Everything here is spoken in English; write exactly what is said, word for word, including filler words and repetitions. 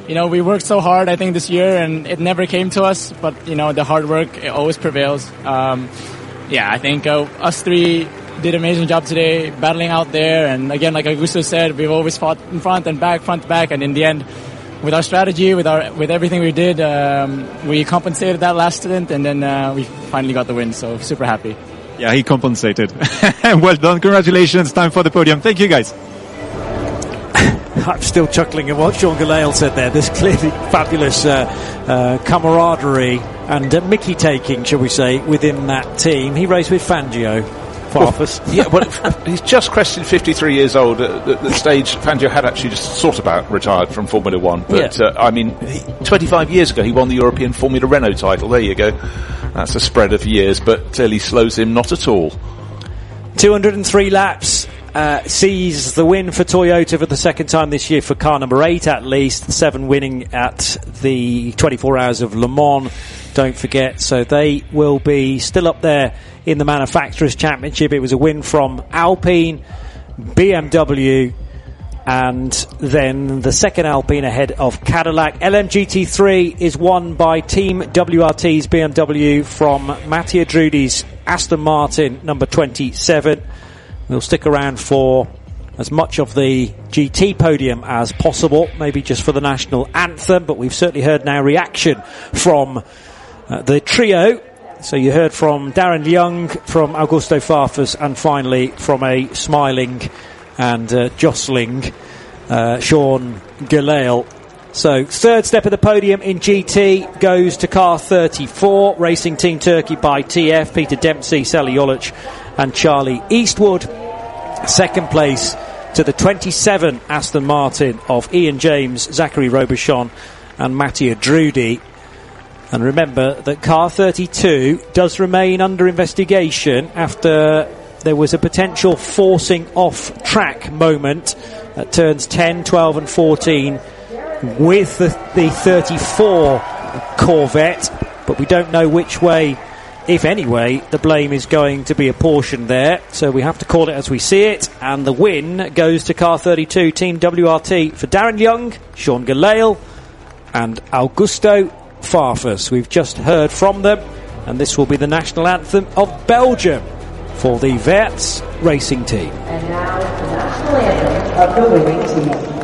you know, we worked so hard, I think, this year, and it never came to us. But, you know, the hard work, it always prevails. Um, yeah, I think uh, us three did an amazing job today, battling out there. And again, like Augusto said, we've always fought in front and back, front to back. And in the end, with our strategy, with our with everything we did, um, we compensated that last stint, and then uh, we finally got the win. So super happy. Yeah, he compensated. Well done. Congratulations. Time for the podium. Thank you, guys. I'm still chuckling at what Sean Gelael said there. There's clearly fabulous uh, uh, camaraderie and uh, Mickey taking, shall we say, within that team. He raced with Fangio. Farfus. Well, yeah, but he's just crested fifty-three years old. At the, the stage, Fangio had actually just sort about retired from Formula One. But, yeah. uh, I mean, he, twenty-five years ago, he won the European Formula Renault title. There you go. That's a spread of years, but clearly slows him not at all. two hundred three laps. Uh, sees the win for Toyota for the second time this year for car number eight at least. Seven winning at the twenty-four Hours of Le Mans, don't forget. So they will be still up there in the Manufacturers' Championship. It was a win from Alpine, B M W, and then the second Alpine ahead of Cadillac. L M G T three is won by Team W R T's B M W from Mattia Drudi's Aston Martin, number twenty-seven. We'll stick around for as much of the G T podium as possible, maybe just for the national anthem, but we've certainly heard now reaction from uh, the trio. So you heard from Darren Young, from Augusto Farfus, and finally from a smiling and uh, jostling uh, Sean Gelael. So third step of the podium in G T goes to car thirty-four, Racing Team Turkey by T F, Peter Dempsey, Sally Jolic and Charlie Eastwood. Second place to the twenty-seven Aston Martin of Ian James, Zachary Robichon and Mattia Drudi. And remember that car thirty-two does remain under investigation after there was a potential forcing off track moment at turns ten, twelve and fourteen with the, the thirty-four Corvette, but we don't know which way, if any way, the blame is going to be apportioned there. So we have to call it as we see it, and the win goes to car thirty-two, Team W R T, for Darren Young, Sean Gelael and Augusto Farfus. We've just heard from them, and this will be the national anthem of Belgium for the Weerts racing team. And now the national anthem of the winning team.